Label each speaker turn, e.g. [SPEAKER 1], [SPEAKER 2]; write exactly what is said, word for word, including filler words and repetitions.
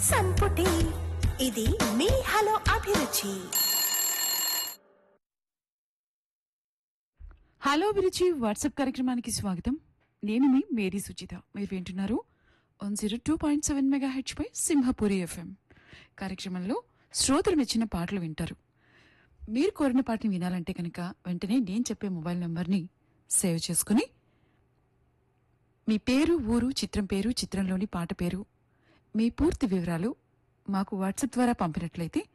[SPEAKER 1] సంపుటి ఇది మీ హలో అభిరుచి.
[SPEAKER 2] హలో అభిరుచి వాట్సాప్ కార్యక్రమానికి స్వాగతం. నేను మీ మేరీ సుచిత. మీరు వింటున్నారు one zero two point seven mega H పై సింహపురి ఎఫ్ఎం కార్యక్రమంలో శ్రోతలు మెచ్చిన పాటలు వింటారు. మీరు కోరిన పాటని వినాలంటే కనుక వెంటనే నేను చెప్పే మొబైల్ నంబర్ని సేవ్ చేసుకుని మీ పేరు, ఊరు, చిత్రం పేరు, చిత్రంలోని పాట పేరు, మీ పూర్తి వివరాలు మాకు వాట్సాప్ ద్వారా పంపినట్లయితే